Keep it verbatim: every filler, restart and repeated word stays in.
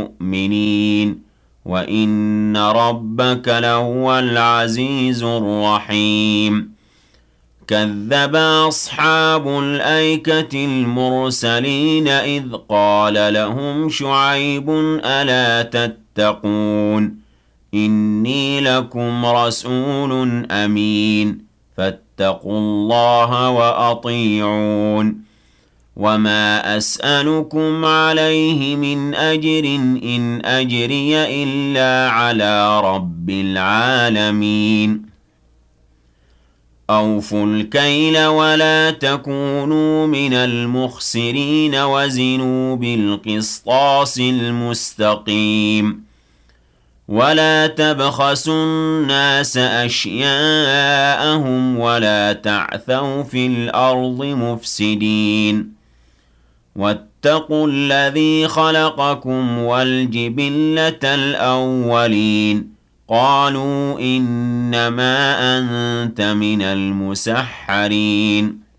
المؤمنين وإن ربك لهو العزيز الرحيم كذب أصحاب الأيكة المرسلين إذ قال لهم شعيب ألا تتقون إني لكم رسول أمين فاتقوا الله وأطيعون وما أسألكم عليه من أجر إن أجري إلا على رب العالمين أوفوا الكيل ولا تكونوا من المخسرين وزنوا بالقسطاس المستقيم ولا تبخسوا الناس أشياءهم ولا تعثوا في الأرض مفسدين واتقوا الذي خلقكم والجبلة الأولين قالوا إنما أنت من المسحرين